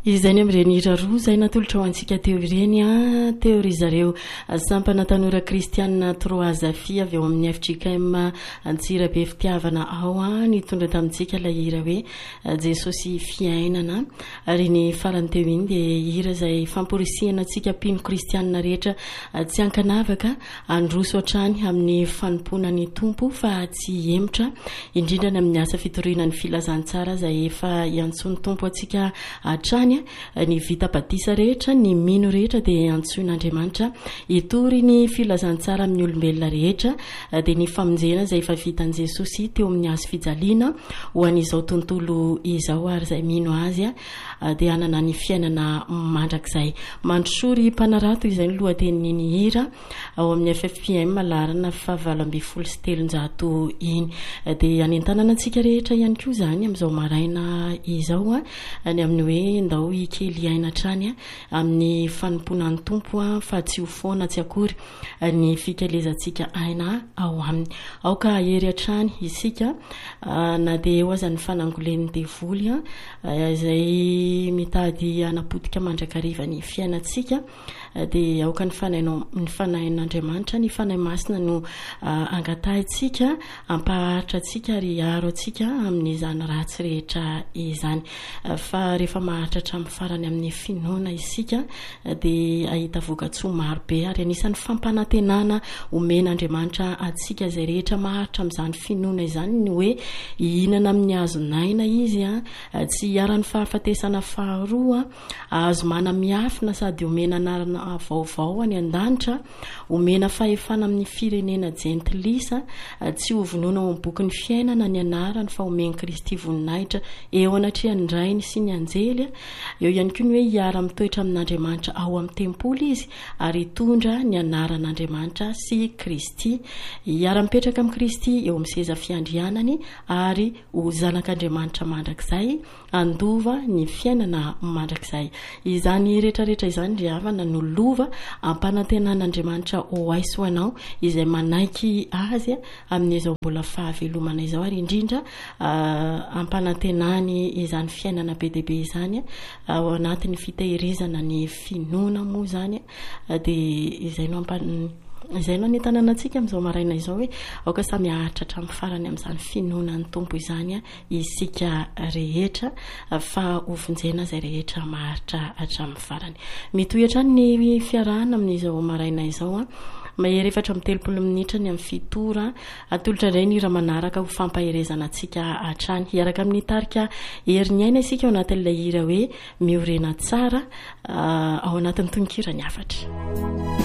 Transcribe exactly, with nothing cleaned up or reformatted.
izany amin'ireny hira roa izay natolotra ho antsika teo ireny a teo ry zareo sampana tanora kristianina troazafia avy eo amin'ny F G K M Antsirabe fitiavana ao a nitondra tamintsika ilay hira hoe Jesosy fiainana ary ny farany teo iny dia hira izay famporisihana antsika mpino kristianina rehetra tsy ankanavaka androso hatrany amin'ny fanompoana ny tompo fa tsy emotra indrindra ny amin'ny asa fitoriana ny filazantsara izay efa iantsony tompo antsika hatrany ny vita batisa rehetra ny mino rehetra dia antsoin'Andriamanitra itory ny filazantsara amin'ny olombelona rehetra dia ny famonjena izay efa vitan'i Jesosy teo amin'ny hazo fijaliana ho an'izao tontolo izao ary izay mino azy dia anana ny fiainana mandrakizay mandrosory mpanarato izay ny lohatenin'ny hira ao amin'ny F F P M malarana fahavalo ambin'ny folo sy telonjato iny dia anentanana antsika rehetra ihany koa izany amin'izao maraina izao any amin'ny hoe ndao ikely aina trany amin'ny fanompoanan'ny tompo fa tsy ho foana tsy akory ny fikelezantsika aina ao aminy aoka hery hatrany isika na dia eo aza ny fanangolen'ny devoly izay mitady anapotika mandrakariva ny fiainantsika dia aoka ny fanainao ny fanahin'Andriamanitra ny fanahy masina no angatahintsika ampaharitra antsika ary aro antsika amin'izany ratsy rehetra izany fa rehefa maharitra hatramin'ny farany amin'ny finoana isika dia ahita vokatsoa maro be ary anisan'ny fampanantenana omen'Andriamanitra antsika izay rehetra maharitra amin'izany finoana izany ny hoe hihinana amin'ny hazonaina izy a tsy hiara-ny fahafatesana faharoa azo manamiafina sady omena anarana vaovao any an-danitra omena fahefana amin'ny firenena jentilisa tsy hovonoana ao amin'ny bokin'ny fiainana ny anarany fa omeny Kristy voninahitra eo anatrehany rainy sy ny anjely eo ihany koa ny hoe hiara mitoetra amin'Andriamanitra ao amin'ny tempoly izy ary hitondra ny anaran'Andriamanitra sy Kristy hiara mipetraka amin'ny Kristy eo amin'ny seza fiandrianany ary ho zanak'Andriamanitra mandrakizay andova ny fiainana mandrakizay izany rehetrarehetra izany dia havana no lova ampanantenan'Andriamanitra ho aiso anao izay manaiky azy amin'izao mbola fahavelomana izao ary indrindra ampanantenany izany fiainana be dia be izany ao anatin'ny fitehirizana ny finoana moa izany dia izay no ampan izay no anentanana antsika amin'izao maraina izao hoe aoka samy ahatra hatramin'ny farany amin'izany finoana ny tompo izany isika rehetra fa hovonjena izay rehetra maharitra hatramin'ny farany mitohy hatrany ny fiarahana amin'izao maraina izao mahery efatra amin'ny telopolo minitra ny amin'ny fitora atolotra indray ny hira manaraka ho fampaherezana antsika hatrany hiaraka amin'ny tarika herin'ny aina isika ao anatin'ilay hira hoe miorena tsara ao anatin'ny tononkira ny afatra.